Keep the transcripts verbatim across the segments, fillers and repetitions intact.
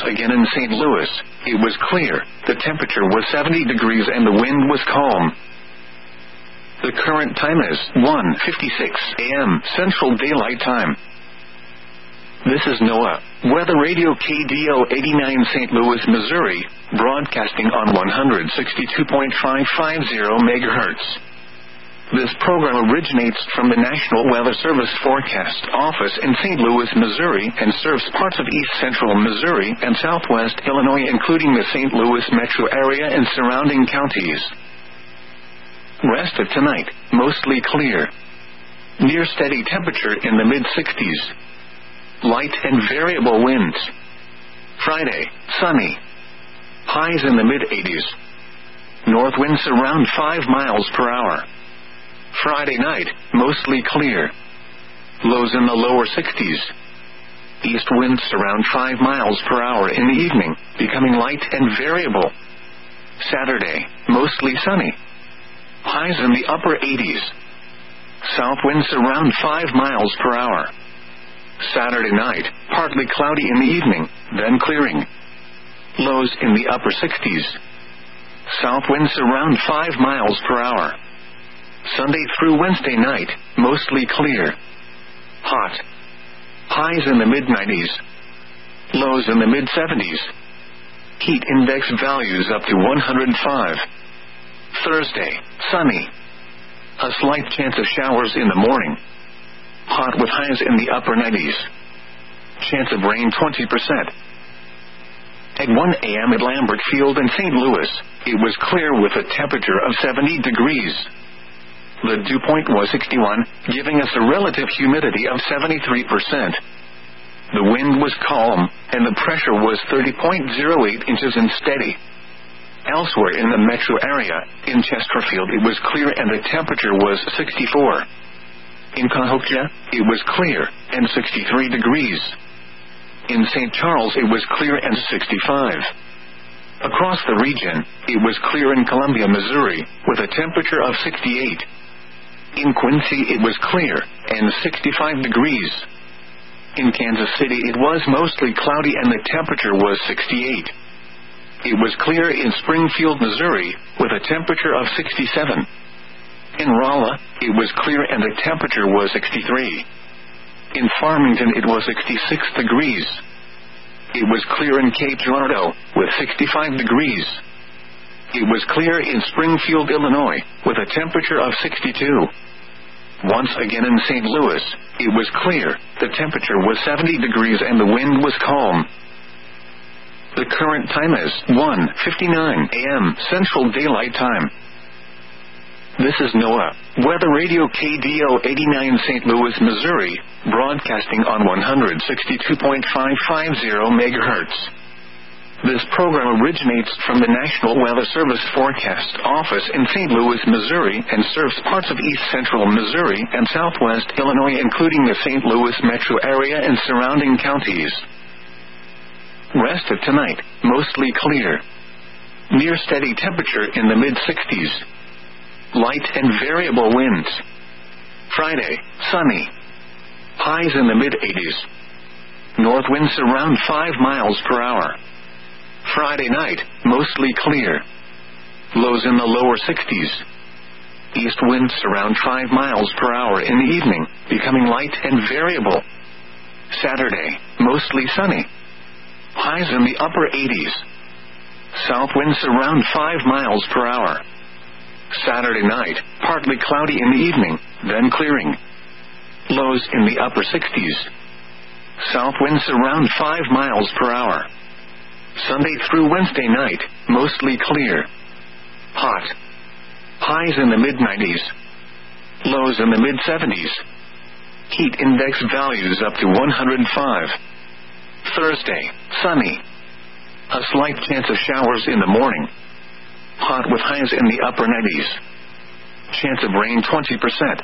again in Saint Louis, it was clear, the temperature was seventy degrees and the wind was calm. The current time is one fifty-six a m Central Daylight Time. This is NOAA Weather Radio K D O eighty-nine Saint Louis, Missouri, broadcasting on one sixty-two point five five zero megahertz. This program originates from the National Weather Service Forecast Office in Saint Louis, Missouri, and serves parts of east central Missouri and southwest Illinois, including the Saint Louis metro area and surrounding counties. Rest of tonight, mostly clear. Near steady temperature in the mid-sixties. Light and variable winds. Friday, sunny. Highs in the mid-eighties. North winds around five miles per hour. Friday night, mostly clear. Lows in the lower sixties. East winds around five miles per hour in the evening, becoming light and variable. Saturday, mostly sunny. Highs in the upper eighties. South winds around five miles per hour. Saturday night, partly cloudy in the evening, then clearing. Lows in the upper sixties. South winds around five miles per hour. Sunday through Wednesday night, mostly clear. Hot. Highs in the mid-nineties. Lows in the mid-seventies. Heat index values up to one hundred five. Thursday, sunny. A slight chance of showers in the morning. Hot with highs in the upper nineties. Chance of rain twenty percent. At one a m at Lambert Field in Saint Louis, it was clear with a temperature of seventy degrees. The dew point was sixty-one, giving us a relative humidity of seventy-three percent. The wind was calm, and the pressure was thirty point zero eight inches and steady. Elsewhere in the metro area, in Chesterfield it was clear and the temperature was sixty-four. In Cahokia, it was clear, and sixty-three degrees. In Saint Charles it was clear and sixty-five. Across the region, it was clear in Columbia, Missouri, with a temperature of sixty-eight. In Quincy it was clear, and sixty-five degrees. In Kansas City it was mostly cloudy and the temperature was sixty-eight. It was clear in Springfield, Missouri, with a temperature of sixty-seven. In Rolla, it was clear and the temperature was sixty-three. In Farmington it was sixty-six degrees. It was clear in Cape Girardeau, with sixty-five degrees. It was clear in Springfield, Illinois, with a temperature of sixty-two. Once again in Saint Louis, it was clear, the temperature was seventy degrees and the wind was calm. The current time is one fifty-nine a m Central Daylight Time. This is NOAA Weather Radio K D O eighty-nine Saint Louis, Missouri, broadcasting on one sixty-two point five five zero megahertz. This program originates from the National Weather Service Forecast Office in Saint Louis, Missouri, and serves parts of east central Missouri and southwest Illinois, including the Saint Louis metro area and surrounding counties. Rest of tonight, mostly clear. Near steady temperature in the mid-sixties. Light and variable winds. Friday, sunny. Highs in the mid-eighties. North winds around five miles per hour. Friday night, mostly clear. Lows in the lower sixties. East winds around five miles per hour in the evening, becoming light and variable. Saturday, mostly sunny. Highs in the upper eighties. South winds around five miles per hour. Saturday night, partly cloudy in the evening, then clearing. Lows in the upper sixties. South winds around five miles per hour. Sunday through Wednesday night, mostly clear. Hot. Highs in the mid-nineties. Lows in the mid-seventies. Heat index values up to one hundred five. Thursday, sunny. A slight chance of showers in the morning. Hot with highs in the upper nineties. Chance of rain twenty percent.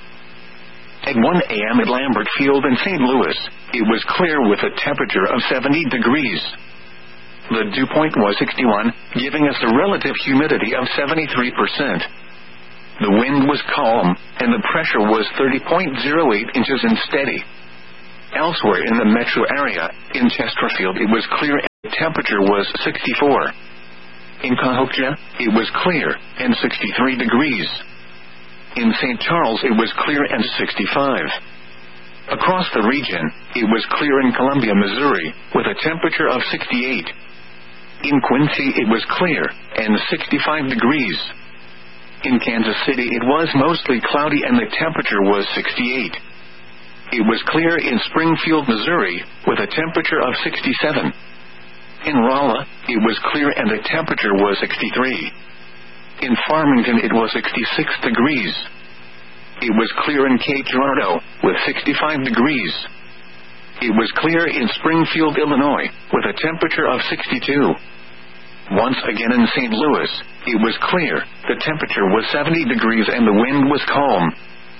At one a m at Lambert Field in Saint Louis, it was clear with a temperature of seventy degrees. The dew point was sixty-one, giving us a relative humidity of seventy-three percent. The wind was calm, and the pressure was thirty point zero eight inches and steady. Elsewhere in the metro area, in Chesterfield, it was clear temperature was sixty-four. In Cahokia, it was clear, and sixty-three degrees. In Saint Charles it was clear and sixty-five. Across the region, it was clear in Columbia, Missouri, with a temperature of sixty-eight. In Quincy it was clear, and sixty-five degrees. In Kansas City it was mostly cloudy and the temperature was sixty-eight. It was clear in Springfield, Missouri, with a temperature of sixty-seven. In Rolla, it was clear and the temperature was sixty-three. In Farmington it was sixty-six degrees. It was clear in Cape Girardeau, with sixty-five degrees. It was clear in Springfield, Illinois, with a temperature of sixty-two. Once again in Saint Louis, it was clear, the temperature was seventy degrees and the wind was calm.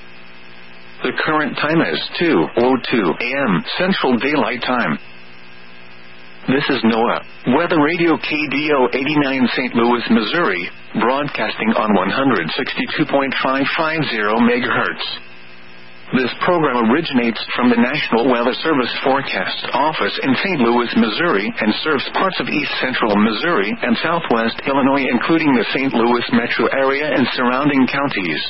The current time is two oh two a.m. Central Daylight Time. This is NOAA Weather Radio K D O eighty-nine Saint Louis, Missouri, broadcasting on one sixty-two point five five zero megahertz. This program originates from the National Weather Service Forecast Office in Saint Louis, Missouri, and serves parts of east central Missouri and southwest Illinois, including the Saint Louis metro area and surrounding counties.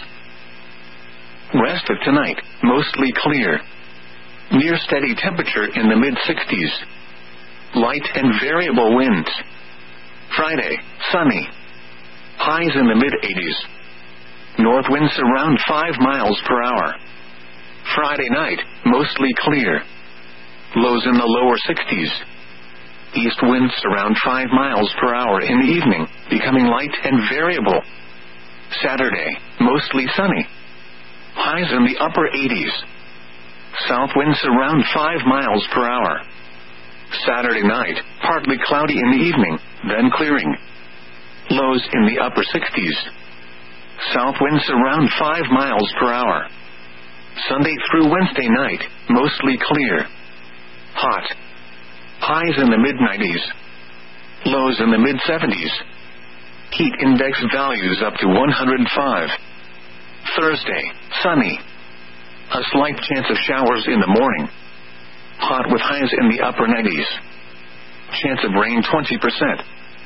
Rest of tonight, mostly clear. Near steady temperature in the mid-sixties. Light and variable winds. Friday, sunny. Highs in the mid-eighties. North winds around five miles per hour. Friday night, mostly clear. Lows in the lower sixties. East winds around five miles per hour in the evening, becoming light and variable. Saturday, mostly sunny. Highs in the upper eighties. South winds around five miles per hour. Saturday night, partly cloudy in the evening, then clearing. Lows in the upper sixties. South winds around five miles per hour. Sunday through Wednesday night, mostly clear. Hot. Highs in the mid-nineties. Lows in the mid-seventies. Heat index values up to one hundred five. Thursday, sunny. A slight chance of showers in the morning. Hot with highs in the upper nineties. Chance of rain twenty percent.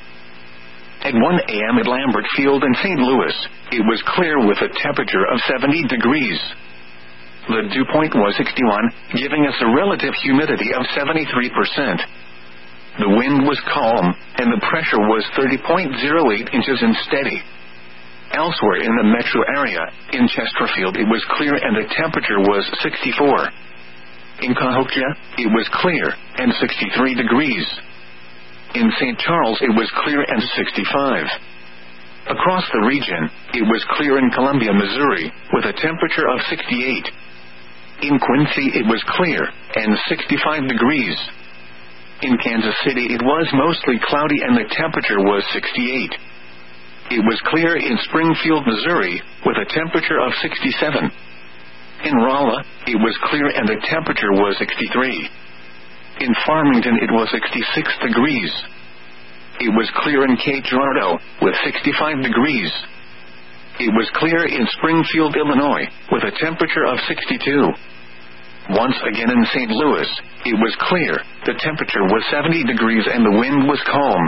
At one a.m. at Lambert Field in Saint Louis, it was clear with a temperature of seventy degrees. The dew point was sixty-one, giving us a relative humidity of seventy-three percent. The wind was calm, and the pressure was thirty point oh eight inches and steady. Elsewhere in the metro area, in Chesterfield it was clear and the temperature was sixty-four. In Cahokia, it was clear, and sixty-three degrees. In Saint Charles it was clear and sixty-five. Across the region, it was clear in Columbia, Missouri, with a temperature of sixty-eight. In Quincy it was clear, and sixty-five degrees. In Kansas City it was mostly cloudy and the temperature was sixty-eight. It was clear in Springfield, Missouri, with a temperature of sixty-seven. In Rolla, it was clear and the temperature was sixty-three. In Farmington it was sixty-six degrees. It was clear in Cape Girardeau, with sixty-five degrees. It was clear in Springfield, Illinois, with a temperature of sixty-two. Once again in Saint Louis, it was clear, the temperature was seventy degrees and the wind was calm.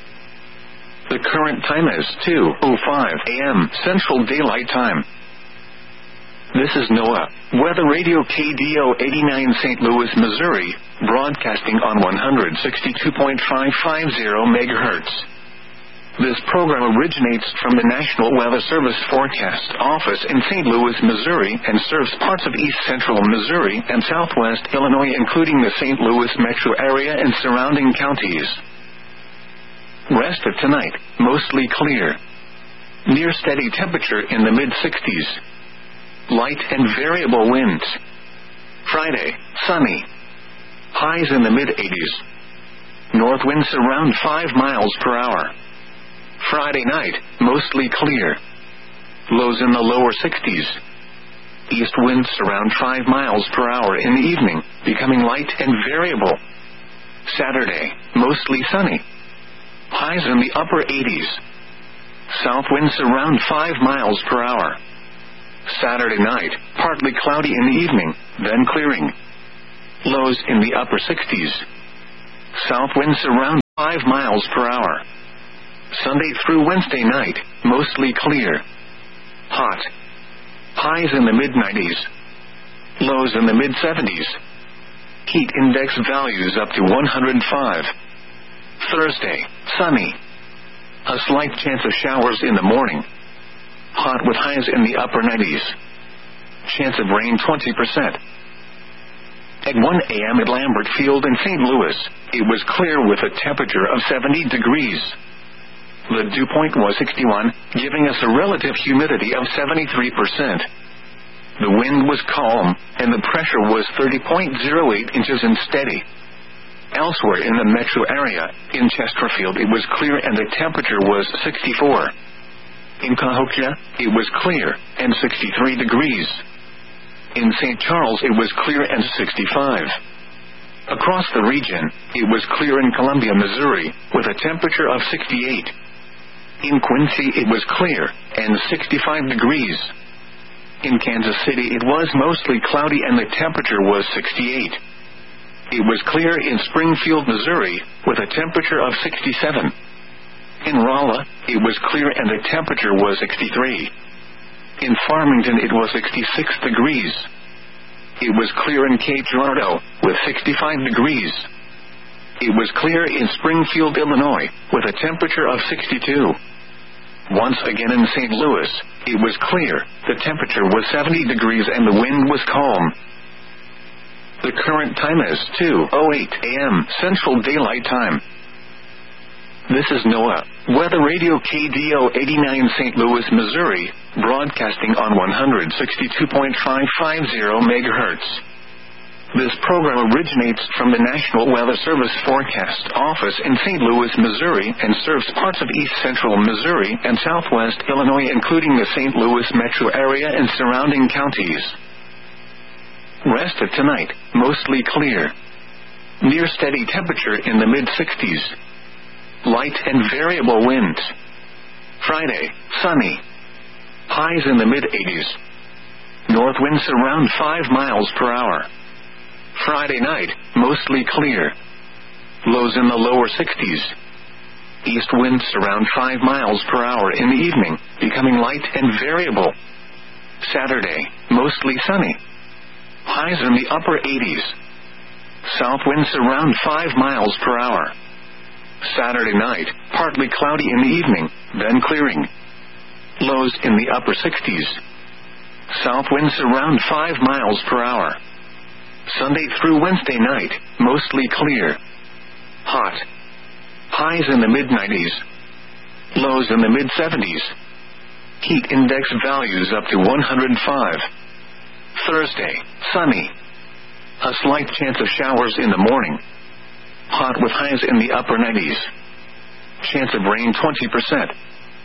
The current time is two oh five a.m. Central Daylight Time. This is NOAA Weather Radio K D O eighty-nine Saint Louis, Missouri, broadcasting on one sixty-two point five five zero megahertz. This program originates from the National Weather Service Forecast Office in Saint Louis, Missouri, and serves parts of east central Missouri and southwest Illinois, including the Saint Louis metro area and surrounding counties. Rest of tonight, mostly clear. Near steady temperature in the mid-sixties. Light and variable winds. Friday, sunny. Highs in the mid-eighties. North winds around five miles per hour. Friday night, mostly clear. Lows in the lower sixties. East winds around five miles per hour in the evening, becoming light and variable. Saturday, mostly sunny. Highs in the upper eighties. South winds around five miles per hour. Saturday night, partly cloudy in the evening, then clearing. Lows in the upper sixties. South winds around five miles per hour. Sunday through Wednesday night, mostly clear. Hot. Highs in the mid nineties. Lows in the mid seventies. Heat index values up to one hundred five. Thursday, sunny. A slight chance of showers in the morning. Hot with highs in the upper nineties. Chance of rain twenty percent. At one a.m. at Lambert Field in Saint Louis, it was clear with a temperature of seventy degrees. The dew point was sixty-one, giving us a relative humidity of seventy-three percent. The wind was calm, and the pressure was thirty point zero eight inches and steady. Elsewhere in the metro area, in Chesterfield it was clear and the temperature was sixty-four. In Cahokia, it was clear, and sixty-three degrees. In Saint Charles it was clear and sixty-five. Across the region, it was clear in Columbia, Missouri, with a temperature of sixty-eight. In Quincy it was clear, and sixty-five degrees. In Kansas City it was mostly cloudy and the temperature was sixty-eight. It was clear in Springfield, Missouri, with a temperature of sixty-seven. In Rolla, it was clear and the temperature was sixty-three. In Farmington it was sixty-six degrees. It was clear in Cape Girardeau, with sixty-five degrees. It was clear in Springfield, Illinois, with a temperature of sixty-two. Once again in Saint Louis, it was clear, the temperature was seventy degrees and the wind was calm. The current time is two oh eight a.m. Central Daylight Time. This is NOAA, Weather Radio K D O eighty-nine Saint Louis, Missouri, broadcasting on one sixty-two point five five zero megahertz. This program originates from the National Weather Service Forecast Office in Saint Louis, Missouri, and serves parts of east central Missouri and southwest Illinois, including the Saint Louis metro area and surrounding counties. Rest of tonight, mostly clear. Near steady temperature in the mid sixties. Light and variable winds. Friday, sunny. Highs in the mid eighties. North winds around five miles per hour. Friday night, mostly clear. Lows in the lower sixties. East winds around five miles per hour in the evening, becoming light and variable. Saturday, mostly sunny. Highs in the upper eighties. South winds around five miles per hour. Saturday night, partly cloudy in the evening, then clearing. Lows in the upper sixties. South winds around five miles per hour. Sunday through Wednesday night, mostly clear. Hot. Highs in the mid nineties. Lows in the mid seventies. Heat index values up to one hundred five. Thursday, sunny. A slight chance of showers in the morning. Hot with highs in the upper nineties. Chance of rain twenty percent.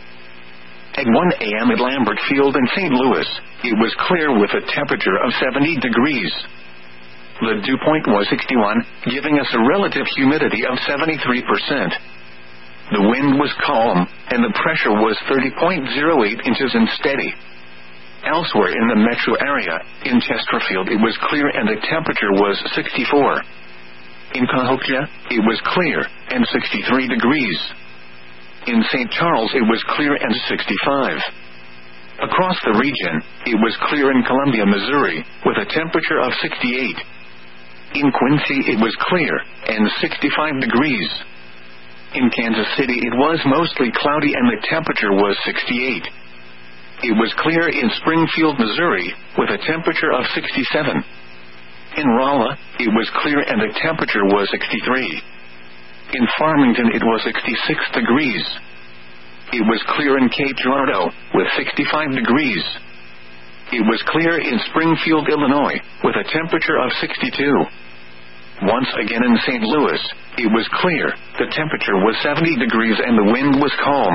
At one a.m. at Lambert Field in Saint Louis, it was clear with a temperature of seventy degrees. The dew point was sixty-one, giving us a relative humidity of seventy-three percent. The wind was calm, and the pressure was thirty point zero eight inches and steady. Elsewhere in the metro area, in Chesterfield it was clear and the temperature was sixty-four. In Cahokia, it was clear, and sixty-three degrees. In Saint Charles it was clear and sixty-five. Across the region, it was clear in Columbia, Missouri, with a temperature of sixty-eight. In Quincy it was clear, and sixty-five degrees. In Kansas City it was mostly cloudy and the temperature was sixty-eight. It was clear in Springfield, Missouri, with a temperature of sixty-seven. In Rolla, it was clear and the temperature was sixty-three. In Farmington it was sixty-six degrees. It was clear in Cape Girardeau, with sixty-five degrees. It was clear in Springfield, Illinois, with a temperature of sixty-two. Once again in Saint Louis, it was clear, the temperature was seventy degrees and the wind was calm.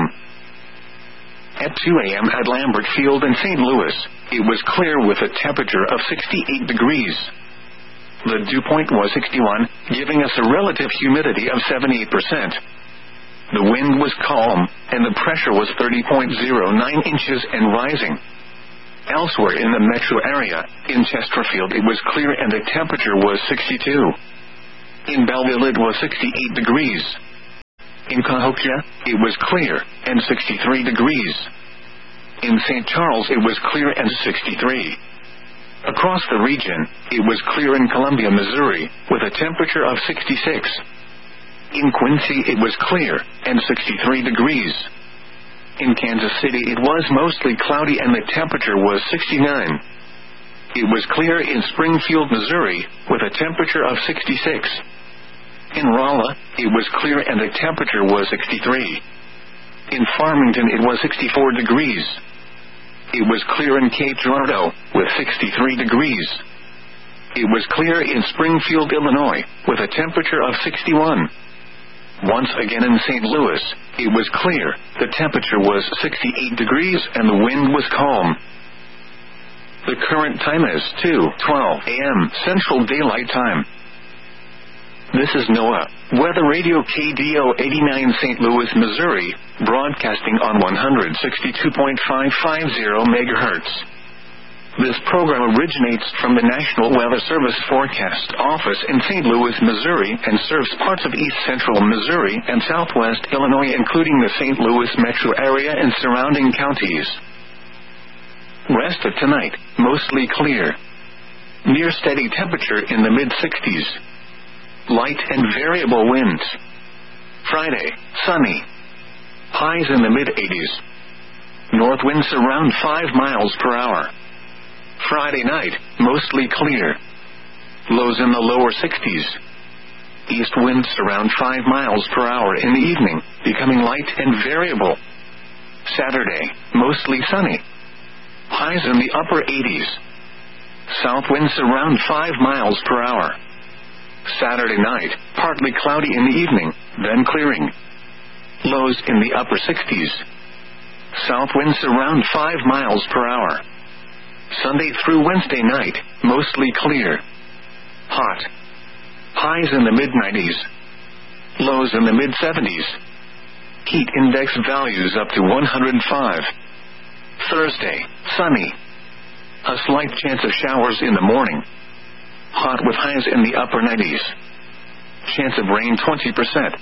At two a.m. at Lambert Field in Saint Louis, it was clear with a temperature of sixty-eight degrees. The dew point was sixty-one, giving us a relative humidity of seventy-eight percent. The wind was calm, and the pressure was thirty point zero nine inches and rising. Elsewhere in the metro area, in Chesterfield it was clear and the temperature was sixty-two. In Belleville it was sixty-eight degrees. In Cahokia, it was clear, and sixty-three degrees. In Saint Charles it was clear and sixty-three. Across the region, it was clear in Columbia, Missouri, with a temperature of sixty-six. In Quincy it was clear, and sixty-three degrees. In Kansas City it was mostly cloudy and the temperature was sixty-nine. It was clear in Springfield, Missouri, with a temperature of sixty-six. In Rolla, it was clear and the temperature was sixty-three. In Farmington it was sixty-four degrees. It was clear in Cape Girardeau, with sixty-three degrees. It was clear in Springfield, Illinois, with a temperature of sixty-one. Once again in Saint Louis, it was clear, the temperature was sixty-eight degrees and the wind was calm. The current time is two twelve a m Central Daylight Time. This is NOAA Weather Radio K D O eighty-nine Saint Louis, Missouri, broadcasting on one sixty-two point five five zero megahertz. This program originates from the National Weather Service Forecast Office in Saint Louis, Missouri, and serves parts of east central Missouri and southwest Illinois, including the Saint Louis metro area and surrounding counties. Rest of tonight, mostly clear. Near steady temperature in the mid-sixties. Light and variable winds. Friday, sunny. Highs in the mid-eighties. North winds around five miles per hour. Friday night, mostly clear. Lows in the lower sixties. East winds around five miles per hour in the evening, becoming light and variable. Saturday, mostly sunny. Highs in the upper eighties. South winds around five miles per hour. Saturday night, partly cloudy in the evening, then clearing. Lows in the upper sixties. South winds around five miles per hour. Sunday through Wednesday night, mostly clear. Hot. Highs in the mid-nineties. Lows in the mid-seventies. Heat index values up to one hundred five. Thursday, sunny. A slight chance of showers in the morning. Hot with highs in the upper nineties. Chance of rain twenty percent.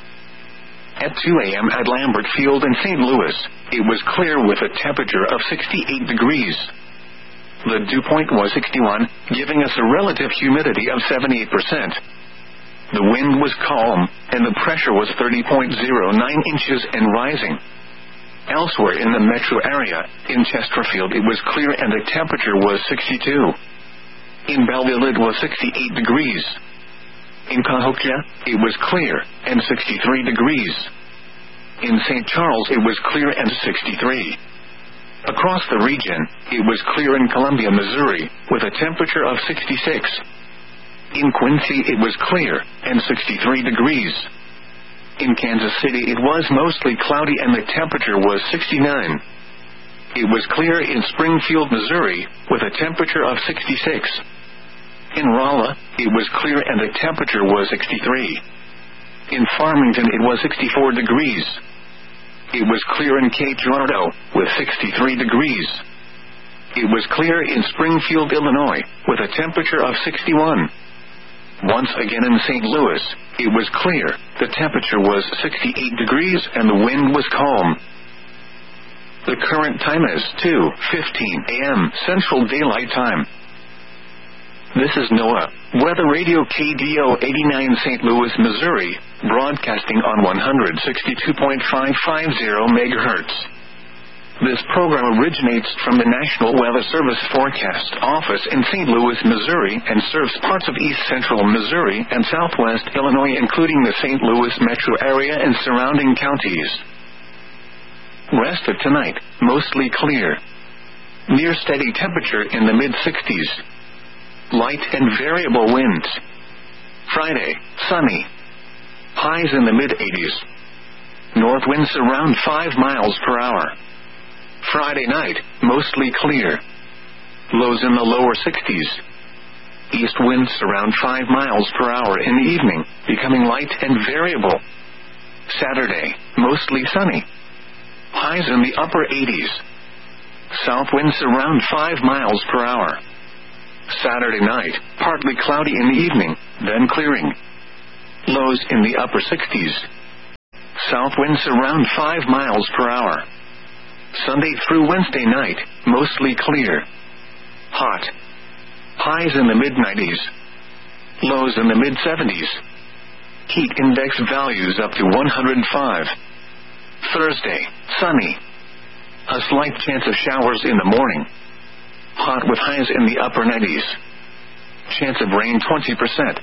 At two a m at Lambert Field in Saint Louis, it was clear with a temperature of sixty-eight degrees. The dew point was sixty-one, giving us a relative humidity of seventy-eight percent. The wind was calm, and the pressure was thirty point zero nine inches and rising. Elsewhere in the metro area, in Chesterfield it was clear and the temperature was sixty-two. In Belleville it was sixty-eight degrees. In Cahokia, it was clear, and sixty-three degrees. In Saint Charles it was clear and sixty-three. Across the region, it was clear in Columbia, Missouri, with a temperature of sixty-six. In Quincy it was clear, and sixty-three degrees. In Kansas City it was mostly cloudy and the temperature was sixty-nine. It was clear in Springfield, Missouri, with a temperature of sixty-six. In Rolla, it was clear and the temperature was sixty-three. In Farmington it was sixty-four degrees. It was clear in Cape Girardeau, with sixty-three degrees. It was clear in Springfield, Illinois, with a temperature of sixty-one. Once again in Saint Louis, it was clear, the temperature was sixty-eight degrees and the wind was calm. The current time is two fifteen a m Central Daylight Time. This is NOAA Weather Radio K D O eighty-nine Saint Louis, Missouri, broadcasting on one sixty-two point five five zero megahertz. This program originates from the National Weather Service Forecast Office in Saint Louis, Missouri, and serves parts of east central Missouri and southwest Illinois, including the Saint Louis metro area and surrounding counties. Rest of tonight, mostly clear. Near steady temperature in the mid-sixties. Light and variable winds. Friday, sunny. Highs in the mid-eighties. North winds around five miles per hour. Friday night, mostly clear. Lows in the lower sixties. East winds around five miles per hour in the evening, becoming light and variable. Saturday, mostly sunny. Highs in the upper eighties. South winds around five miles per hour. Saturday night, partly cloudy in the evening, then clearing. lows in the upper sixties. South winds around five miles per hour. Sunday through Wednesday night, mostly clear. Hot. Highs in the mid nineties. Lows in the mid seventies. Heat index values up to one hundred five. Thursday, sunny. A slight chance of showers in the morning. Hot with highs in the upper nineties. Chance of rain twenty percent.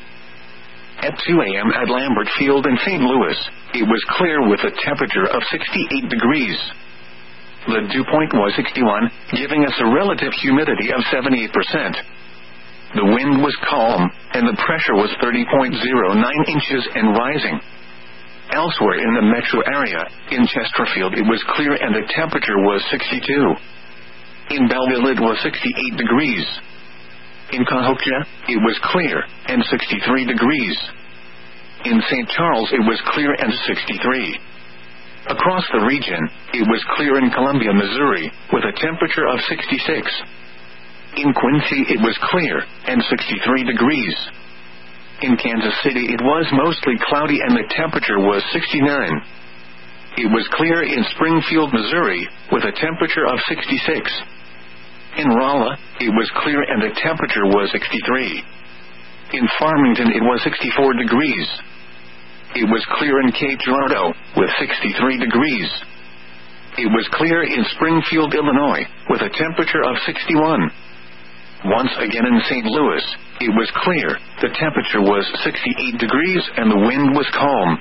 At two a.m. at Lambert Field in Saint Louis, it was clear with a temperature of sixty-eight degrees. The dew point was sixty-one, giving us a relative humidity of seventy-eight percent. The wind was calm, and the pressure was thirty point zero nine inches and rising. Elsewhere in the metro area, in Chesterfield it was clear and the temperature was sixty-two. In Belleville it was sixty-eight degrees. In Cahokia, it was clear, and sixty-three degrees. In Saint Charles it was clear and sixty-three. Across the region, it was clear in Columbia, Missouri, with a temperature of sixty-six. In Quincy it was clear, and sixty-three degrees. In Kansas City it was mostly cloudy and the temperature was sixty-nine. It was clear in Springfield, Missouri, with a temperature of sixty-six. In Rolla, it was clear and the temperature was sixty-three. In Farmington it was sixty-four degrees. It was clear in Cape Girardeau, with sixty-three degrees. It was clear in Springfield, Illinois, with a temperature of sixty-one. Once again in Saint Louis, it was clear, the temperature was sixty-eight degrees and the wind was calm.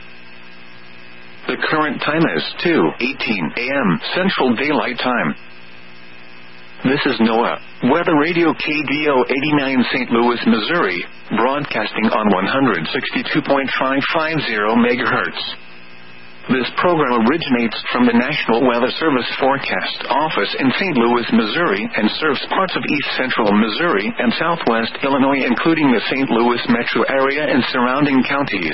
The current time is two eighteen a.m. Central Daylight Time. This is NOAA, Weather Radio K D O eighty-nine Saint Louis, Missouri, broadcasting on one sixty-two point five five zero megahertz. This program originates from the National Weather Service Forecast Office in Saint Louis, Missouri, and serves parts of east central Missouri and southwest Illinois, including the Saint Louis metro area and surrounding counties.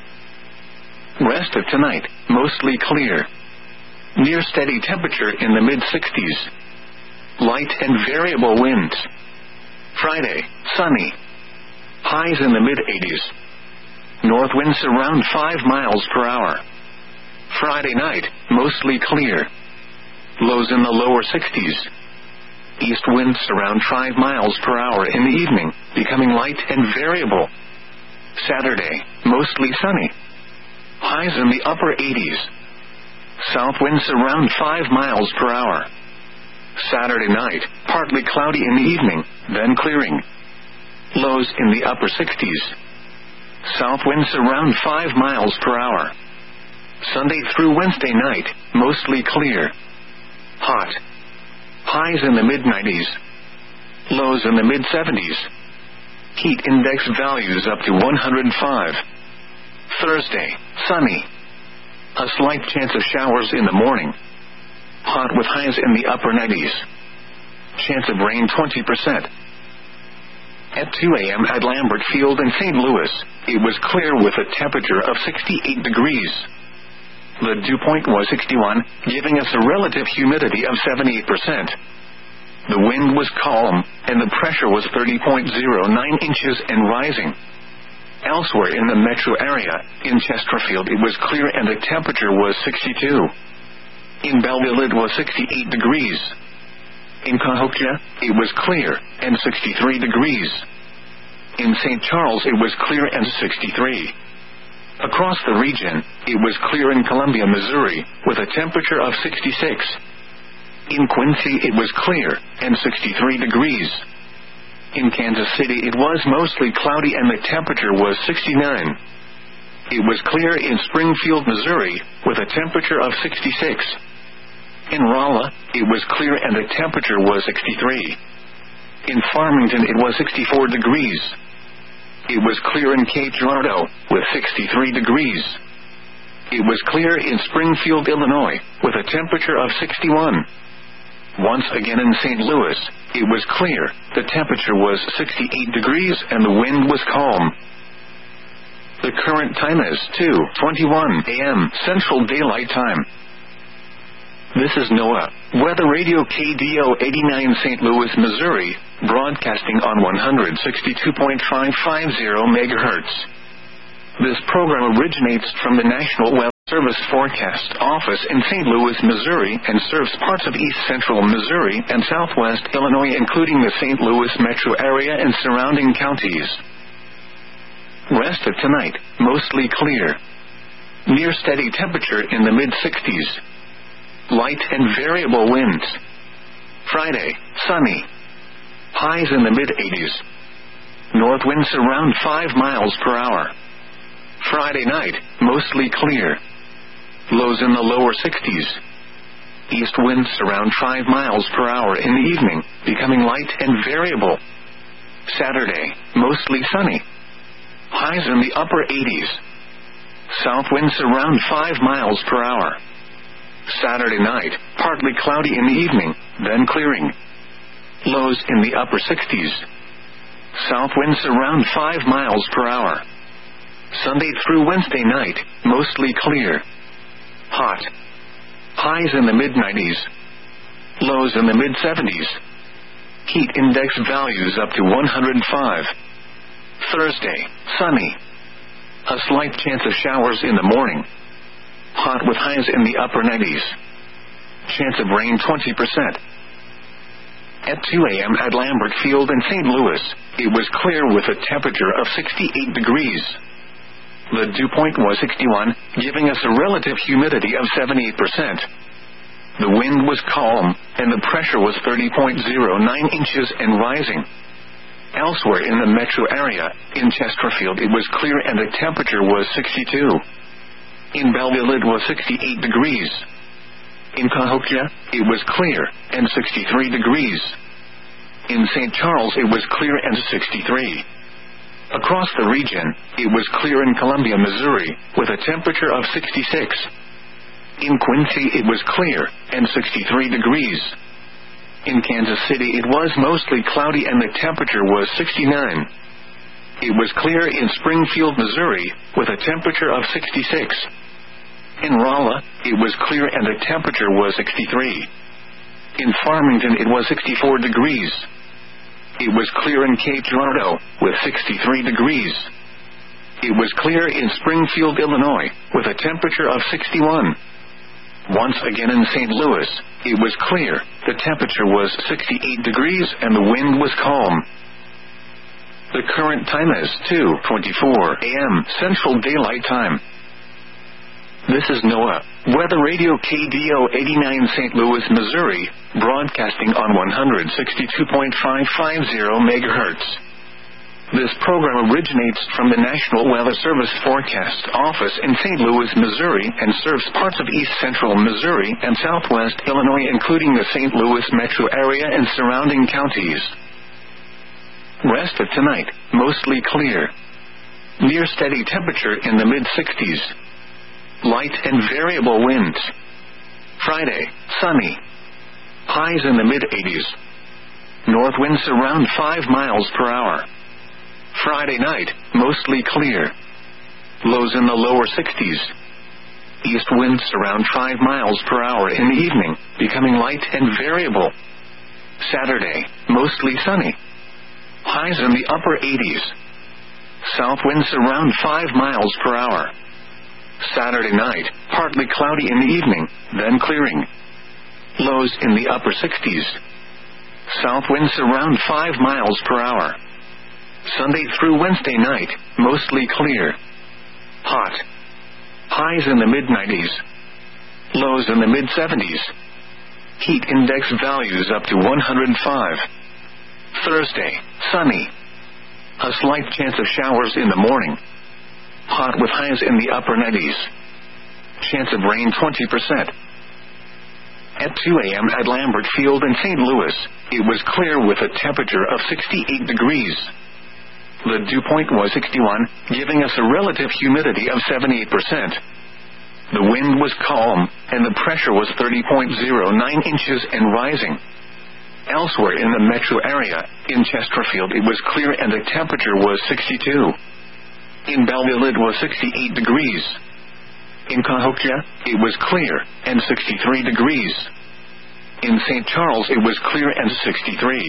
Rest of tonight, mostly clear. Near steady temperature in the mid sixties. Light and variable winds. Friday, sunny. Highs in the mid eighties. North winds around five miles per hour. Friday night, mostly clear. Lows in the lower sixties. East winds around five miles per hour in the evening, becoming light and variable. Saturday, mostly sunny. Highs in the upper eighties. South winds around five miles per hour. Saturday night, partly cloudy in the evening, then clearing. Lows in the upper sixties. South winds around five miles per hour. Sunday through Wednesday night, mostly clear. Hot. Highs in the mid nineties. Lows in the mid seventies. Heat index values up to one hundred five. Thursday, sunny. A slight chance of showers in the morning. Hot with highs in the upper nineties. Chance of rain twenty percent. At two a.m. at Lambert Field in Saint Louis, it was clear with a temperature of sixty-eight degrees. The dew point was sixty-one, giving us a relative humidity of seventy-eight percent. The wind was calm, and the pressure was thirty point zero nine inches and rising. Elsewhere in the metro area, in Chesterfield it was clear and the temperature was sixty-two. In Belleville it was sixty-eight degrees. In Cahokia, it was clear, and sixty-three degrees. In Saint Charles it was clear and sixty-three. Across the region, it was clear in Columbia, Missouri, with a temperature of sixty-six. In Quincy it was clear, and sixty-three degrees. In Kansas City it was mostly cloudy and the temperature was sixty-nine. It was clear in Springfield, Missouri, with a temperature of sixty-six. In Rolla, it was clear and the temperature was sixty-three. In Farmington it was sixty-four degrees. It was clear in Cape Girardeau, with sixty-three degrees. It was clear in Springfield, Illinois, with a temperature of sixty-one. Once again in Saint Louis, it was clear, the temperature was sixty-eight degrees and the wind was calm. The current time is two twenty-one a.m. Central Daylight Time. This is NOAA, Weather Radio K D O eighty-nine Saint Louis, Missouri, broadcasting on one sixty-two point five five zero megahertz. This program originates from the National Weather Service Forecast Office in Saint Louis, Missouri, and serves parts of east central Missouri and southwest Illinois, including the Saint Louis metro area and surrounding counties. Rest of tonight, mostly clear. Near steady temperature in the mid sixties. Light and variable winds. Friday, sunny. Highs in the mid eighties. North winds around five miles per hour. Friday night, mostly clear. Lows in the lower sixties. East winds around five miles per hour in the evening, becoming light and variable. Saturday, mostly sunny. Highs in the upper eighties. South winds around five miles per hour. Saturday night, partly cloudy in the evening, then clearing. Lows in the upper sixties. South winds around five miles per hour. Sunday through Wednesday night, mostly clear. Hot. Highs in the mid nineties. Lows in the mid seventies. Heat index values up to one hundred five. Thursday, sunny. A slight chance of showers in the morning. Hot with highs in the upper nineties. Chance of rain twenty percent. At two a.m. at Lambert Field in Saint Louis, it was clear with a temperature of sixty-eight degrees. The dew point was sixty-one, giving us a relative humidity of seventy-eight percent. The wind was calm, and the pressure was thirty point zero nine inches and rising. Elsewhere in the metro area, in Chesterfield it was clear and the temperature was sixty-two. In Belleville it was sixty-eight degrees. In Cahokia, it was clear, and sixty-three degrees. In Saint Charles it was clear and sixty-three. Across the region, it was clear in Columbia, Missouri, with a temperature of sixty-six. In Quincy it was clear, and sixty-three degrees. In Kansas City it was mostly cloudy and the temperature was sixty-nine. It was clear in Springfield, Missouri, with a temperature of sixty-six. In Rolla, it was clear and the temperature was sixty-three. In Farmington it was sixty-four degrees. It was clear in Cape Girardeau, with sixty-three degrees. It was clear in Springfield, Illinois, with a temperature of sixty-one. Once again in Saint Louis, it was clear, the temperature was sixty-eight degrees and the wind was calm. The current time is two twenty-four a.m. Central Daylight Time. This is NOAA, Weather Radio K D O eighty-nine Saint Louis, Missouri, broadcasting on one sixty-two point five five zero megahertz. This program originates from the National Weather Service Forecast Office in Saint Louis, Missouri, and serves parts of east central Missouri and southwest Illinois, including the Saint Louis metro area and surrounding counties. Rest of tonight, mostly clear. Near steady temperature in the mid sixties. Light and variable winds. Friday, sunny. Highs in the mid eighties. North winds around five miles per hour. Friday night, mostly clear. Lows in the lower sixties. East winds around five miles per hour in the evening, becoming light and variable. Saturday, mostly sunny. Highs in the upper eighties. South winds around five miles per hour. Saturday night, partly cloudy in the evening, then clearing. Lows in the upper sixties. South winds around five miles per hour. Sunday through Wednesday night, mostly clear. Hot. Highs in the mid nineties. Lows in the mid seventies. Heat index values up to one hundred five. Thursday, sunny. A slight chance of showers in the morning. Hot with highs in the upper nineties. Chance of rain twenty percent. At two a.m. at Lambert Field in Saint Louis, it was clear with a temperature of sixty-eight degrees. The dew point was sixty-one, giving us a relative humidity of seventy-eight percent. The wind was calm, and the pressure was thirty point zero nine inches and rising. Elsewhere in the metro area, in Chesterfield it was clear and the temperature was sixty-two. In Belleville it was sixty-eight degrees. In Cahokia, it was clear, and sixty-three degrees. In Saint Charles it was clear and sixty-three.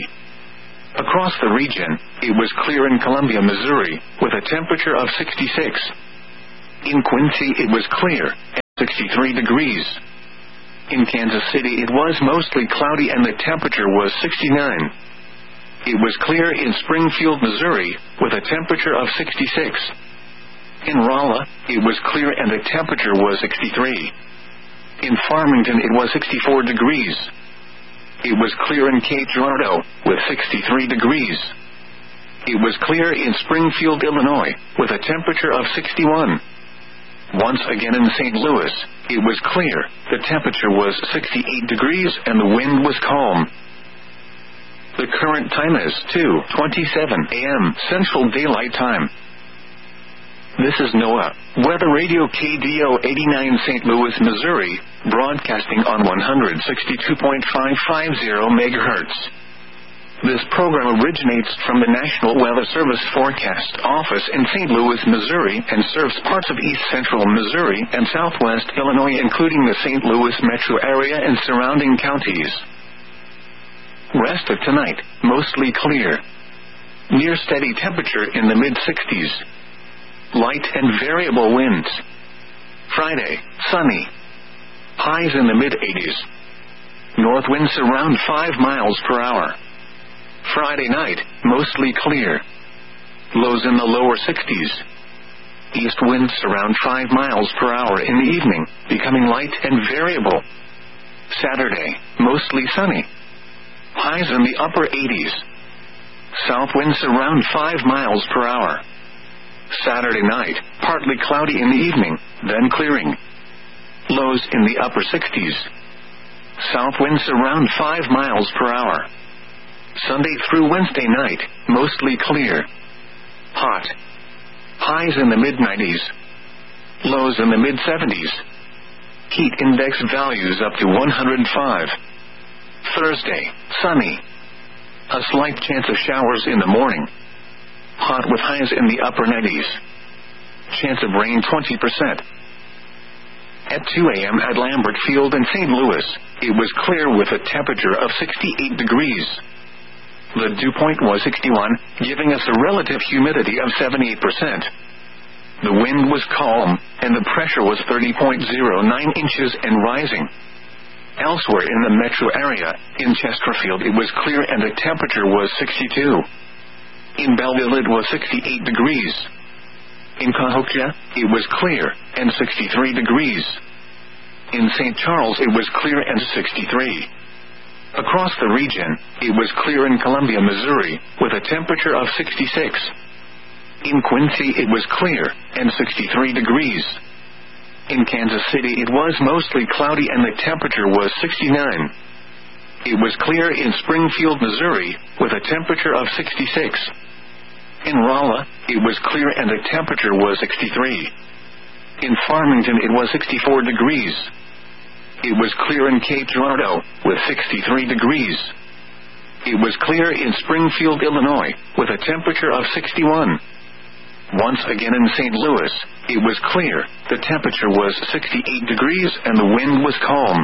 Across the region, it was clear in Columbia, Missouri, with a temperature of sixty-six. In Quincy it was clear, at sixty-three degrees. In Kansas City it was mostly cloudy and the temperature was sixty-nine. It was clear in Springfield, Missouri, with a temperature of sixty-six. In Rolla, it was clear and the temperature was sixty-three. In Farmington it was sixty-four degrees. It was clear in Cape Girardeau, with sixty-three degrees. It was clear in Springfield, Illinois, with a temperature of sixty-one. Once again in Saint Louis, it was clear, the temperature was sixty-eight degrees and the wind was calm. The current time is two twenty-seven a.m. Central Daylight Time. This is NOAA, Weather Radio K D O eighty-nine Saint Louis, Missouri, broadcasting on one sixty-two point five five zero megahertz. This program originates from the National Weather Service Forecast Office in Saint Louis, Missouri, and serves parts of east central Missouri and southwest Illinois, including the Saint Louis metro area and surrounding counties. Rest of tonight, mostly clear. Near steady temperature in the mid-sixties. Light and variable winds. Friday, sunny. Highs in the mid-eighties. North winds around five miles per hour. Friday night, mostly clear. Lows in the lower sixties. East winds around five miles per hour in the evening, becoming light and variable. Saturday, mostly sunny. Highs in the upper eighties. South winds around five miles per hour. Saturday night, partly cloudy in the evening, then clearing. Lows in the upper sixties. South winds around five miles per hour. Sunday through Wednesday night, mostly clear. Hot. Highs in the mid-nineties. Lows in the mid-seventies. Heat index values up to one hundred five. Thursday, sunny. A slight chance of showers in the morning. Hot with highs in the upper nineties. Chance of rain twenty percent. At two a.m. at Lambert Field in Saint Louis, it was clear with a temperature of sixty-eight degrees. The dew point was sixty-one, giving us a relative humidity of seventy-eight percent. The wind was calm, and the pressure was thirty point zero nine inches and rising. Elsewhere in the metro area, in Chesterfield it was clear and the temperature was sixty-two. In Belleville it was sixty-eight degrees. In Cahokia, it was clear, and sixty-three degrees. In Saint Charles it was clear and sixty-three. Across the region, it was clear in Columbia, Missouri, with a temperature of sixty-six. In Quincy it was clear, and sixty-three degrees. In Kansas City it was mostly cloudy and the temperature was sixty-nine. It was clear in Springfield, Missouri, with a temperature of sixty-six. In Rolla, it was clear and the temperature was sixty-three. In Farmington it was sixty-four degrees. It was clear in Cape Girardeau, with sixty-three degrees. It was clear in Springfield, Illinois, with a temperature of sixty-one. Once again in Saint Louis, it was clear, the temperature was sixty-eight degrees and the wind was calm.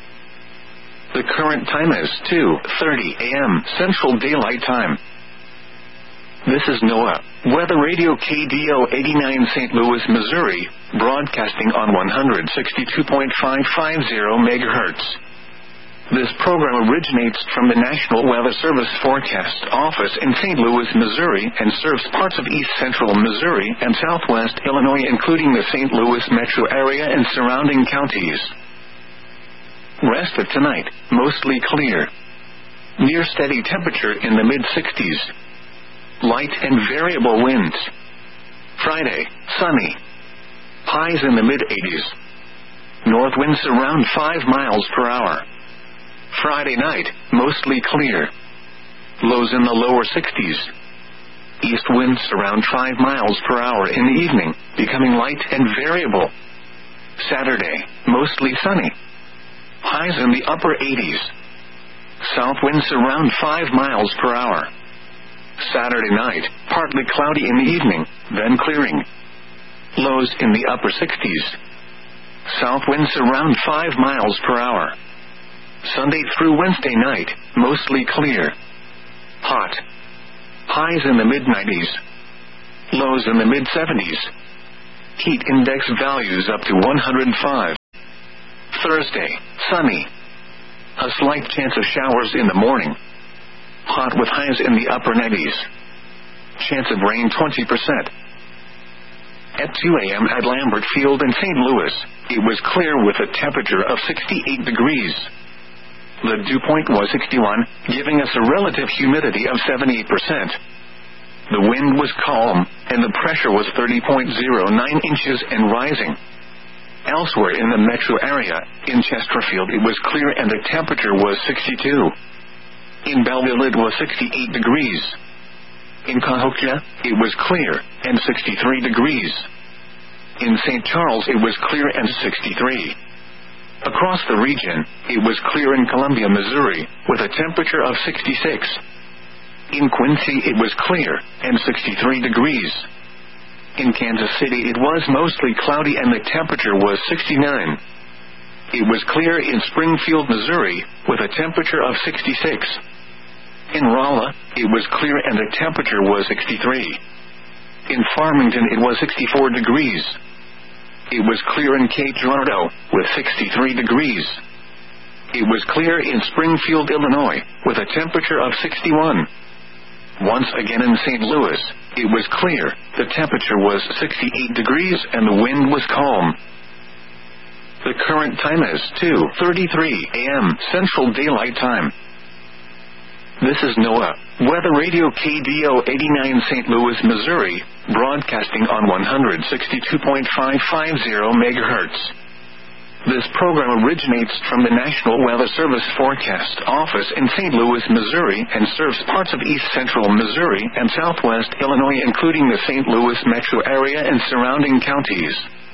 The current time is two thirty a.m. Central Daylight Time. This is NOAA, Weather Radio K D O eighty-nine Saint Louis, Missouri, broadcasting on one sixty-two point five five zero megahertz. This program originates from the National Weather Service Forecast Office in Saint Louis, Missouri, and serves parts of east central Missouri and southwest Illinois, including the Saint Louis metro area and surrounding counties. Rest of tonight, mostly clear. Near steady temperature in the mid-sixties. Light and variable winds. Friday, sunny. Highs in the mid-eighties. North winds around five miles per hour. Friday night, mostly clear. Lows in the lower sixties. East winds around five miles per hour in the evening, becoming light and variable. Saturday, mostly sunny. Highs in the upper eighties. South winds around five miles per hour. Saturday night, partly cloudy in the evening, then clearing. Lows in the upper sixties. South winds around five miles per hour. Sunday through Wednesday night, mostly clear. Hot. Highs in the mid-nineties. Lows in the mid-seventies. Heat index values up to one hundred five. Thursday, sunny. A slight chance of showers in the morning. Hot with highs in the upper nineties. Chance of rain twenty percent. At two a.m. at Lambert Field in Saint Louis, it was clear with a temperature of sixty-eight degrees. The dew point was sixty-one, giving us a relative humidity of seventy-eight percent. The wind was calm, and the pressure was thirty point zero nine inches and rising. Elsewhere in the metro area, in Chesterfield it was clear and the temperature was sixty-two. In Belleville it was sixty-eight degrees. In Cahokia, it was clear, and sixty-three degrees. In Saint Charles it was clear and sixty-three. Across the region, it was clear in Columbia, Missouri, with a temperature of sixty-six. In Quincy it was clear, and sixty-three degrees. In Kansas City it was mostly cloudy and the temperature was sixty-nine. It was clear in Springfield, Missouri, with a temperature of sixty-six. In Rolla, it was clear and the temperature was sixty-three. In Farmington it was sixty-four degrees. It was clear in Cape Girardeau, with sixty-three degrees. It was clear in Springfield, Illinois, with a temperature of sixty-one. Once again in Saint Louis, it was clear, the temperature was sixty-eight degrees and the wind was calm. The current time is two thirty-three a.m. Central Daylight Time. This is NOAA, Weather Radio K D O eighty-nine Saint Louis, Missouri, broadcasting on one sixty-two point five five zero megahertz. This program originates from the National Weather Service Forecast Office in Saint Louis, Missouri, and serves parts of east central Missouri and southwest Illinois, including the Saint Louis metro area and surrounding counties.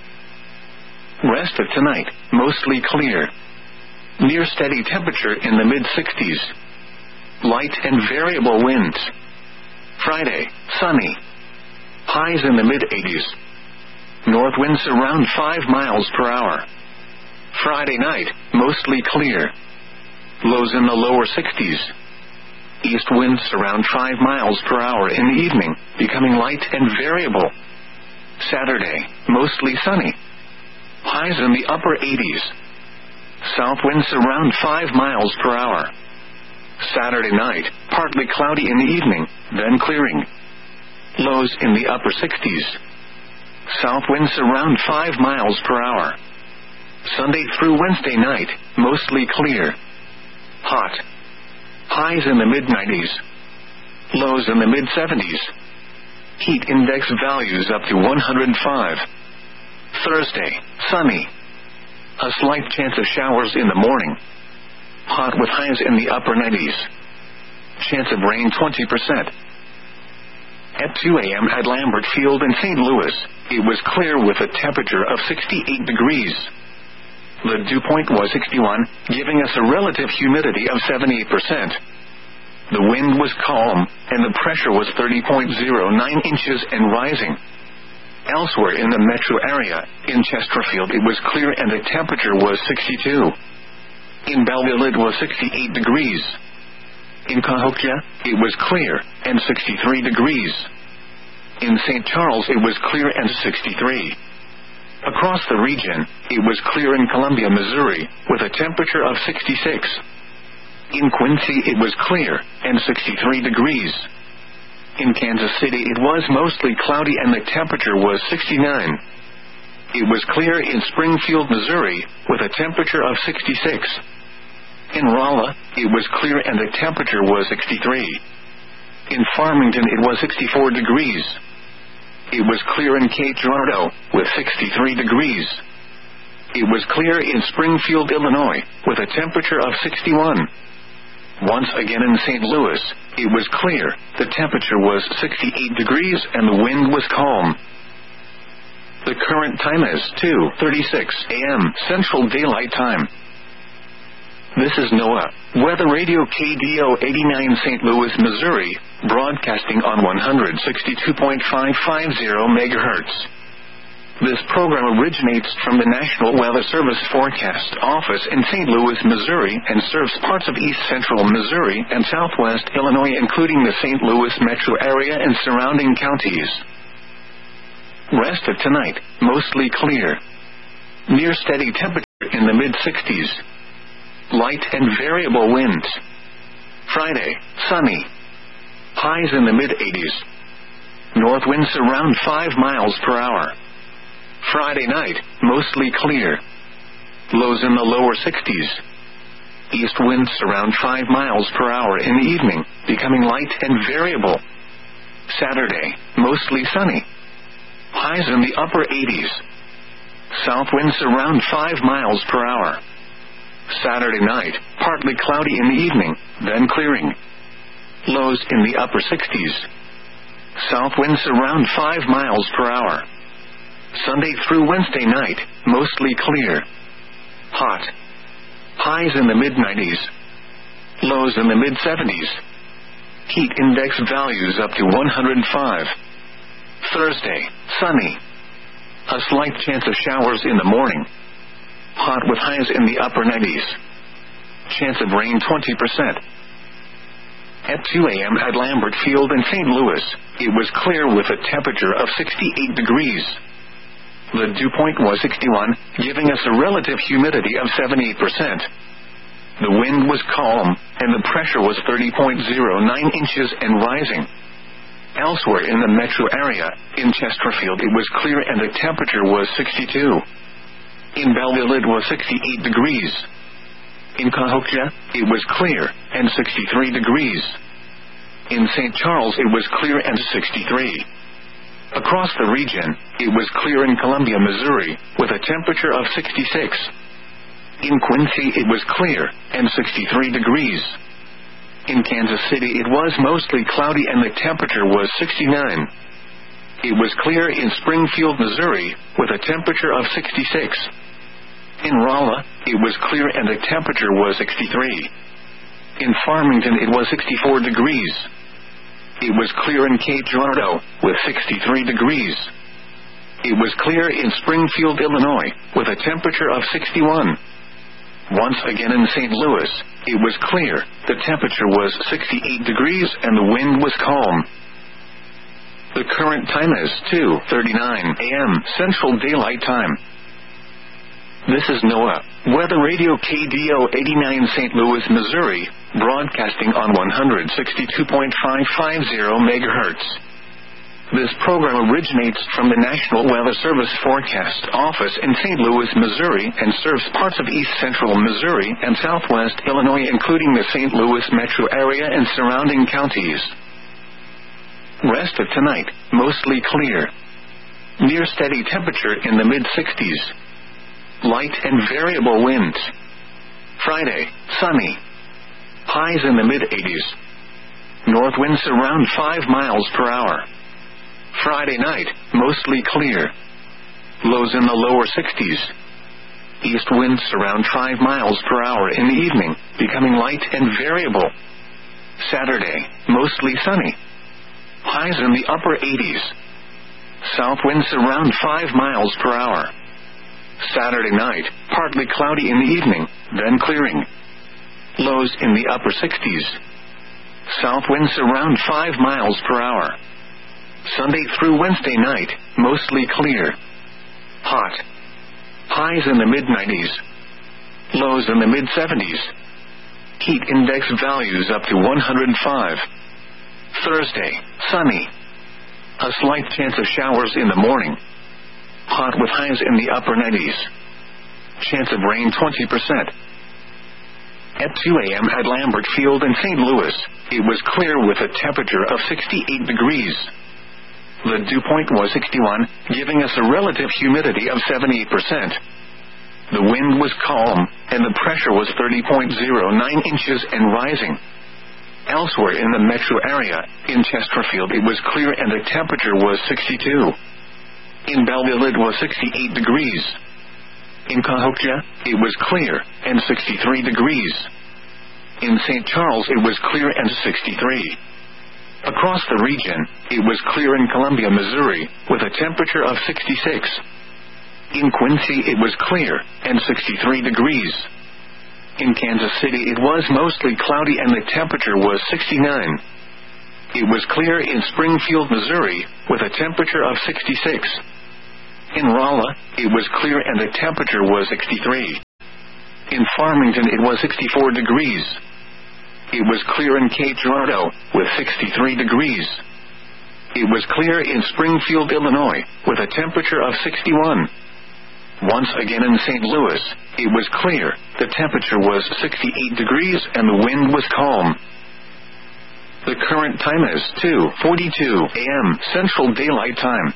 Rest of tonight, mostly clear. Near steady temperature in the mid-sixties. Light and variable winds. Friday, sunny. Highs in the mid-eighties. North winds around five miles per hour. Friday night, mostly clear. Lows in the lower sixties. East winds around five miles per hour in the evening, becoming light and variable. Saturday, mostly sunny. Highs in the upper eighties. South winds around five miles per hour. Saturday night, partly cloudy in the evening, then clearing. Lows in the upper sixties. South winds around five miles per hour. Sunday through Wednesday night, mostly clear. Hot. Highs in the mid-nineties. Lows in the mid-seventies. Heat index values up to one hundred five. Thursday, sunny. A slight chance of showers in the morning. Hot with highs in the upper nineties. Chance of rain twenty percent. At two a.m. at Lambert Field in Saint Louis, it was clear with a temperature of sixty-eight degrees. The dew point was sixty-one, giving us a relative humidity of seventy-eight percent. The wind was calm, and the pressure was thirty point zero nine inches and rising. Elsewhere in the metro area, in Chesterfield it was clear and the temperature was sixty-two. In Belleville it was sixty-eight degrees. In Cahokia, it was clear, and sixty-three degrees. In Saint Charles it was clear and sixty-three. Across the region, it was clear in Columbia, Missouri, with a temperature of sixty-six. In Quincy it was clear, and sixty-three degrees. In Kansas City it was mostly cloudy and the temperature was sixty-nine. It was clear in Springfield, Missouri, with a temperature of sixty-six. In Rolla, it was clear and the temperature was sixty-three. In Farmington it was sixty-four degrees. It was clear in Cape Girardeau, with sixty-three degrees. It was clear in Springfield, Illinois, with a temperature of sixty-one. Once again in Saint Louis, it was clear, the temperature was sixty-eight degrees and the wind was calm. The current time is two thirty-six a.m. Central Daylight Time. This is NOAA, Weather Radio K D O eighty-nine Saint Louis, Missouri, broadcasting on one sixty-two point five five zero megahertz. This program originates from the National Weather Service Forecast Office in Saint Louis, Missouri, and serves parts of east central Missouri and southwest Illinois, including the Saint Louis metro area and surrounding counties. Rest of tonight, mostly clear. Near steady temperature in the mid sixties. Light and variable winds. Friday, sunny. Highs in the mid eighties. North winds around five miles per hour. Friday night, mostly clear. Lows in the lower sixties. East winds around five miles per hour in the evening, becoming light and variable. Saturday, mostly sunny. Highs in the upper eighties. South winds around five miles per hour. Saturday night, partly cloudy in the evening, then clearing. Lows in the upper sixties. South winds around five miles per hour. Sunday through Wednesday night, mostly clear. Hot. Highs in the mid nineties. Lows in the mid seventies. Heat index values up to one hundred five. Thursday, sunny. A slight chance of showers in the morning. Hot with highs in the upper nineties. Chance of rain twenty percent. At two a.m. at Lambert Field in Saint Louis, it was clear with a temperature of sixty-eight degrees. The dew point was sixty-one, giving us a relative humidity of seventy-eight percent. The wind was calm, and the pressure was thirty point zero nine inches and rising. Elsewhere in the metro area, in Chesterfield it was clear and the temperature was sixty-two. In Belleville it was sixty-eight degrees. In Cahokia, it was clear, and sixty-three degrees. In Saint Charles it was clear and sixty-three. Across the region, it was clear in Columbia, Missouri, with a temperature of sixty-six. In Quincy it was clear, and sixty-three degrees. In Kansas City it was mostly cloudy and the temperature was sixty-nine. It was clear in Springfield, Missouri, with a temperature of sixty-six. In Rolla, it was clear and the temperature was sixty-three. In Farmington it was sixty-four degrees. It was clear in Cape Girardeau, with sixty-three degrees. It was clear in Springfield, Illinois, with a temperature of sixty-one. Once again in Saint Louis, it was clear, the temperature was sixty-eight degrees and the wind was calm. The current time is two thirty-nine a.m. Central Daylight Time. This is NOAA, Weather Radio K D O eighty-nine Saint Louis, Missouri, broadcasting on one sixty-two point five five zero megahertz. This program originates from the National Weather Service Forecast Office in Saint Louis, Missouri, and serves parts of east central Missouri and southwest Illinois, including the Saint Louis metro area and surrounding counties. Rest of tonight, mostly clear. Near steady temperature in the mid sixties. Light and variable winds. Friday, sunny. Highs in the mid eighties. North winds around five miles per hour. Friday night, mostly clear. Lows in the lower sixties. East winds around five miles per hour in the evening, becoming light and variable. Saturday, mostly sunny. Highs in the upper eighties. South winds around five miles per hour. Saturday night, partly cloudy in the evening, then clearing. Lows in the upper sixties. South winds around five miles per hour. Sunday through Wednesday night, mostly clear. Hot. Highs in the mid nineties. Lows in the mid seventies. Heat index values up to one hundred five. Thursday, sunny. A slight chance of showers in the morning. Hot with highs in the upper nineties. Chance of rain twenty percent. At two a.m. at Lambert Field in Saint Louis, it was clear with a temperature of sixty-eight degrees. The dew point was sixty-one, giving us a relative humidity of seventy-eight percent. The wind was calm, and the pressure was thirty point zero nine inches and rising. Elsewhere in the metro area, in Chesterfield it was clear and the temperature was sixty-two. In Belleville it was sixty-eight degrees. In Cahokia, it was clear, and sixty-three degrees. In Saint Charles it was clear and sixty-three. Across the region, it was clear in Columbia, Missouri, with a temperature of sixty-six. In Quincy it was clear, and sixty-three degrees. In Kansas City it was mostly cloudy and the temperature was sixty-nine. It was clear in Springfield, Missouri, with a temperature of sixty-six. In Rolla, it was clear and the temperature was sixty-three. In Farmington, it was sixty-four degrees. It was clear in Cape Girardeau, with sixty-three degrees. It was clear in Springfield, Illinois, with a temperature of sixty-one. Once again in Saint Louis, it was clear, the temperature was sixty-eight degrees and the wind was calm. The current time is two forty-two a m Central Daylight Time.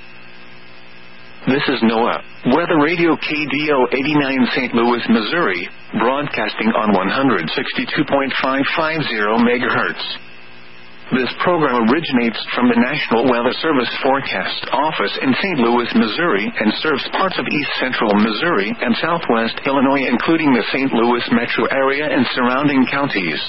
This is NOAA, Weather Radio K D O eighty-nine Saint Louis, Missouri, broadcasting on one sixty-two point five five zero megahertz. This program originates from the National Weather Service Forecast Office in Saint Louis, Missouri, and serves parts of east central Missouri and southwest Illinois, including the Saint Louis metro area and surrounding counties.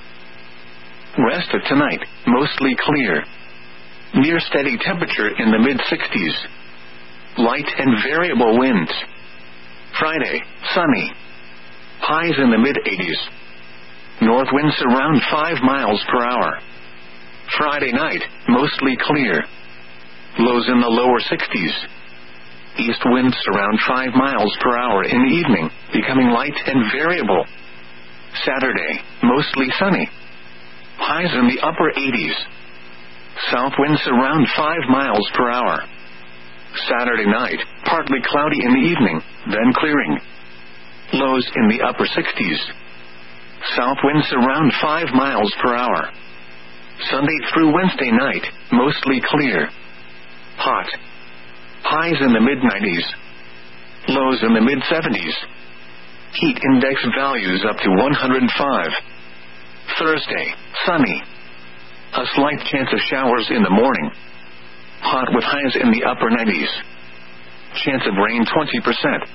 Rest of tonight, mostly clear. Near steady temperature in the mid-sixties. Light and variable winds. Friday, sunny. Highs in the mid-eighties. North winds around five miles per hour. Friday night, mostly clear. Lows in the lower sixties. East winds around five miles per hour in the evening, becoming light and variable. Saturday, mostly sunny. Highs in the upper eighties. South winds around five miles per hour. Saturday night, partly cloudy in the evening, then clearing. Lows in the upper sixties. South winds around five miles per hour. Sunday through Wednesday night, mostly clear. Hot. Highs in the mid-nineties. Lows in the mid-seventies. Heat index values up to one hundred five. Thursday, sunny. A slight chance of showers in the morning. Hot with highs in the upper nineties. Chance of rain twenty percent.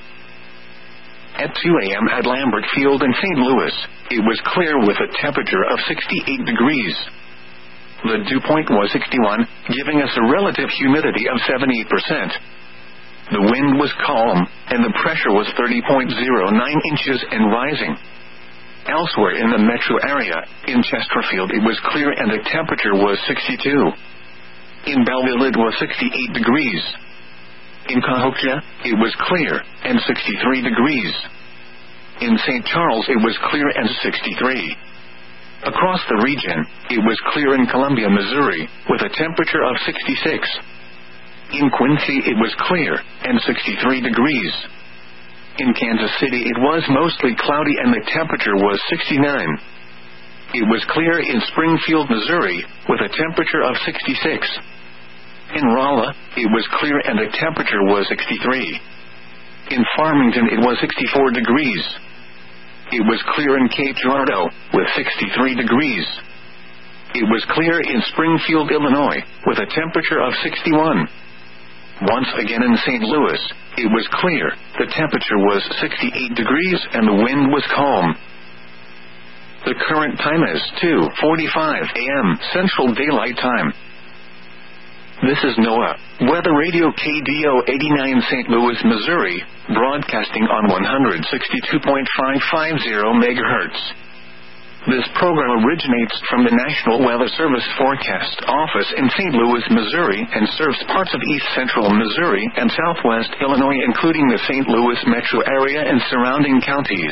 At two a m at Lambert Field in Saint Louis, it was clear with a temperature of sixty-eight degrees. The dew point was sixty-one, giving us a relative humidity of seventy percent. The wind was calm, and the pressure was thirty point zero nine inches and rising. Elsewhere in the metro area, in Chesterfield it was clear and the temperature was sixty-two. In Belleville it was sixty-eight degrees. In Cahokia, it was clear, and sixty-three degrees. In Saint Charles it was clear and sixty-three. Across the region, it was clear in Columbia, Missouri, with a temperature of sixty-six. In Quincy it was clear, and sixty-three degrees. In Kansas City it was mostly cloudy and the temperature was sixty-nine. It was clear in Springfield, Missouri, with a temperature of sixty-six. In Rolla, it was clear and the temperature was sixty-three. In Farmington it was sixty-four degrees. It was clear in Cape Girardeau, with sixty-three degrees. It was clear in Springfield, Illinois, with a temperature of sixty-one. Once again in Saint Louis, it was clear, the temperature was sixty-eight degrees and the wind was calm. The current time is two forty-five a m Central Daylight Time. This is NOAA, Weather Radio K D O eighty-nine Saint Louis, Missouri, broadcasting on one sixty-two point five five zero megahertz. This program originates from the National Weather Service Forecast Office in Saint Louis, Missouri, and serves parts of east central Missouri and southwest Illinois, including the Saint Louis metro area and surrounding counties.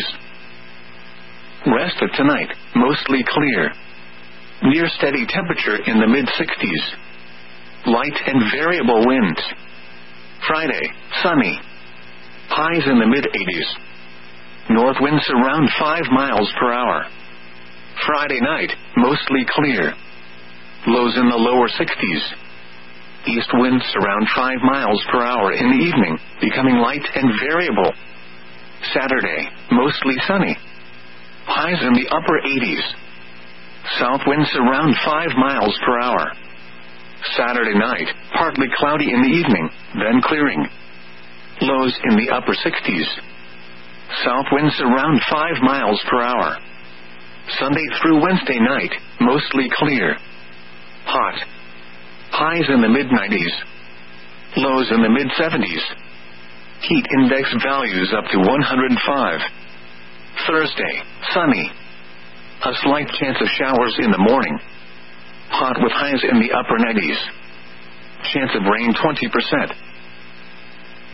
Rest of tonight, mostly clear. Near steady temperature in the mid-sixties. Light and variable winds. Friday, sunny. Highs in the mid-eighties. North winds around five miles per hour. Friday night, mostly clear. Lows in the lower sixties. East winds around five miles per hour in the evening, becoming light and variable. Saturday, mostly sunny. Highs in the upper eighties. South winds around five miles per hour. Saturday night, partly cloudy in the evening, then clearing. Lows in the upper sixties. South winds around five miles per hour. Sunday through Wednesday night, mostly clear. Hot. Highs in the mid-nineties. Lows in the mid-seventies. Heat index values up to one hundred five. Thursday, sunny. A slight chance of showers in the morning. Hot with highs in the upper nineties. Chance of rain twenty percent.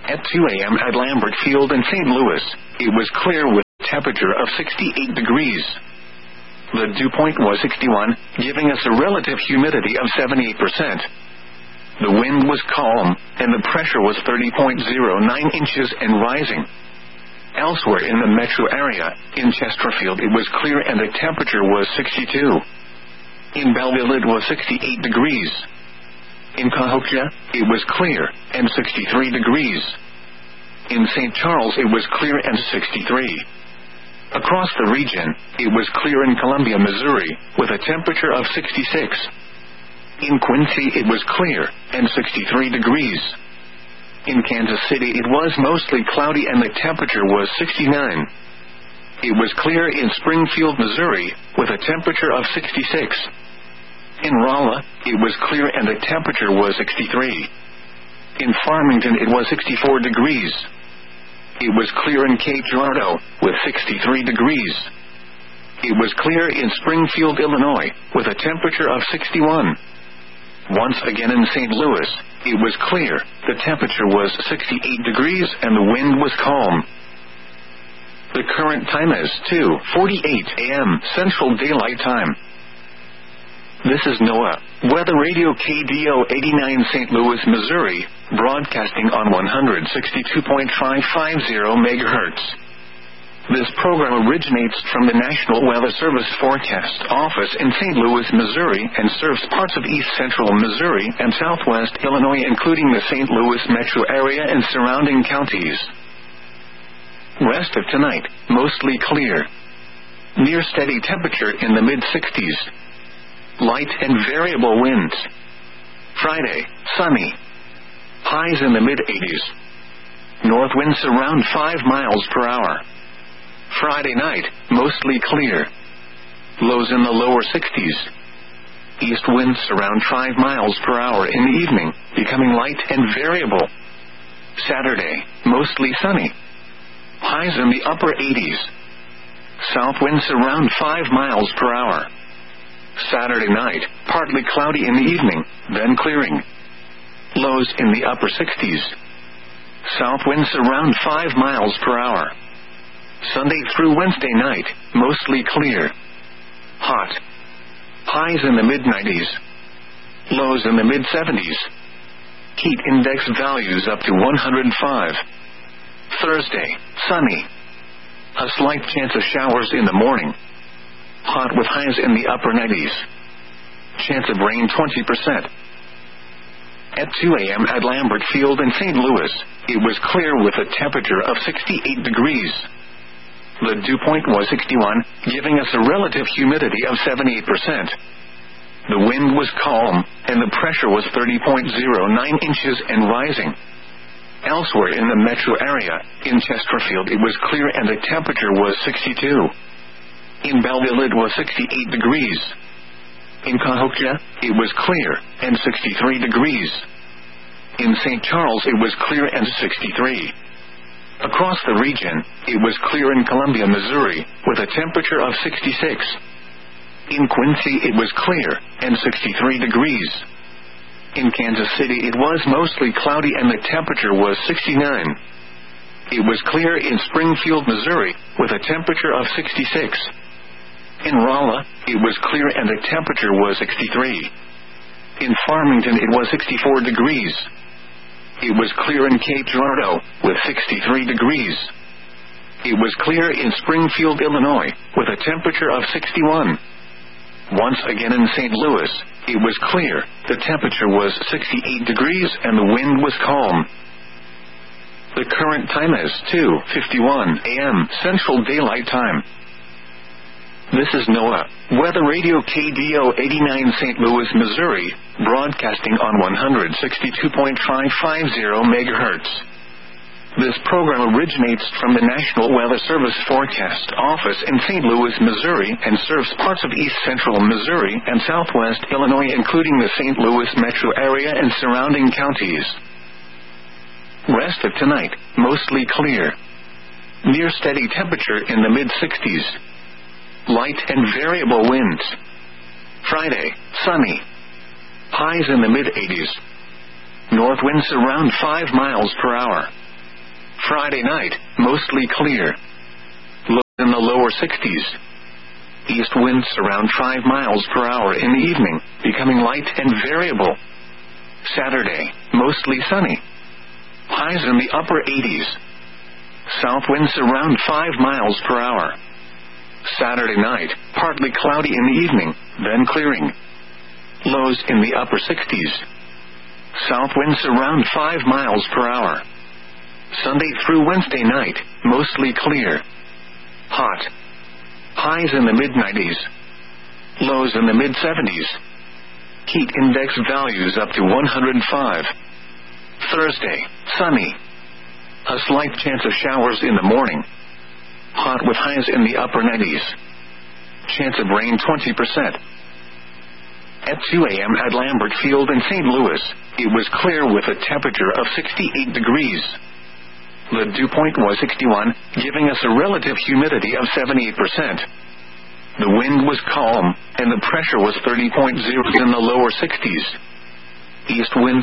At two a.m. at Lambert Field in Saint Louis, it was clear with a temperature of sixty-eight degrees. The dew point was sixty-one, giving us a relative humidity of seventy-eight percent. The wind was calm, and the pressure was thirty point zero nine inches and rising. Elsewhere in the metro area, in Chesterfield it was clear and the temperature was sixty-two. In Belleville it was sixty-eight degrees. In Cahokia, it was clear, and sixty-three degrees. In Saint Charles it was clear and sixty-three. Across the region, it was clear in Columbia, Missouri, with a temperature of sixty-six. In Quincy it was clear, and sixty-three degrees. In Kansas City it was mostly cloudy and the temperature was sixty-nine. It was clear in Springfield, Missouri, with a temperature of sixty-six. In Rolla, it was clear and the temperature was sixty-three. In Farmington it was sixty-four degrees. It was clear in Cape Girardeau, with sixty-three degrees. It was clear in Springfield, Illinois, with a temperature of sixty-one. Once again in Saint Louis, it was clear, the temperature was sixty-eight degrees and the wind was calm. The current time is two forty-eight a.m. Central Daylight Time. This is NOAA Weather Radio K D O eighty-nine Saint Louis, Missouri, broadcasting on one sixty-two point five five zero megahertz. This program originates from the National Weather Service Forecast Office in Saint Louis, Missouri, and serves parts of east central Missouri and southwest Illinois, including the Saint Louis metro area and surrounding counties. Rest of tonight, mostly clear. Near steady temperature in the mid-sixties. Light and variable winds. Friday, sunny. Highs in the mid-eighties. North winds around five miles per hour. Friday night, mostly clear. Lows in the lower sixties. East winds around five miles per hour in the evening, becoming light and variable. Saturday, mostly sunny. Highs in the upper eighties. South winds around five miles per hour. Saturday night, partly cloudy in the evening, then clearing. Lows in the upper sixties. South winds around five miles per hour. Sunday through Wednesday night, mostly clear. Hot. Highs in the mid-nineties. Lows in the mid-seventies. Heat index values up to one hundred five. Thursday, sunny. A slight chance of showers in the morning. Hot with highs in the upper nineties. Chance of rain twenty percent. At two a.m. at Lambert Field in Saint Louis, it was clear with a temperature of sixty-eight degrees. The dew point was sixty-one, giving us a relative humidity of seventy-eight percent. The wind was calm, and the pressure was thirty point zero nine inches and rising. Elsewhere in the metro area, in Chesterfield it was clear and the temperature was sixty-two. In Belleville it was sixty-eight degrees. In Cahokia, it was clear, and sixty-three degrees. In Saint Charles it was clear and sixty-three. Across the region, it was clear in Columbia, Missouri, with a temperature of sixty-six. In Quincy it was clear, and sixty-three degrees. In Kansas City it was mostly cloudy and the temperature was sixty-nine. It was clear in Springfield, Missouri, with a temperature of sixty-six. In Rolla, it was clear and the temperature was sixty-three. In Farmington it was sixty-four degrees. It was clear in Cape Girardeau, with sixty-three degrees. It was clear in Springfield, Illinois, with a temperature of sixty-one. Once again in Saint Louis, it was clear, the temperature was sixty-eight degrees and the wind was calm. The current time is two fifty-one a.m. Central Daylight Time. This is NOAA Weather Radio K D O eighty-nine Saint Louis, Missouri, broadcasting on one sixty-two point five five zero megahertz. This program originates from the National Weather Service Forecast Office in Saint Louis, Missouri, and serves parts of east central Missouri and southwest Illinois, including the Saint Louis metro area and surrounding counties. Rest of tonight, mostly clear. Near steady temperature in the mid-sixties. Light and variable winds. Friday, sunny. Highs in the mid-eighties. North winds around five miles per hour. Friday night, mostly clear. Lows in the lower sixties. East winds around five miles per hour in the evening, becoming light and variable. Saturday, mostly sunny. Highs in the upper eighties. South winds around five miles per hour. Saturday night, partly cloudy in the evening, then clearing. Lows in the upper sixties. South winds around five miles per hour. Sunday through Wednesday night, mostly clear. Hot. Highs in the mid nineties. Lows in the mid seventies. Heat index values up to one hundred five. Thursday, sunny. A slight chance of showers in the morning. Hot with highs in the upper nineties. Chance of rain twenty percent. At two a.m. at Lambert Field in Saint Louis, it was clear with a temperature of sixty-eight degrees. The dew point was sixty-one, giving us a relative humidity of seventy-eight percent. The wind was calm, and the pressure was thirty point zero in the lower sixties. East wind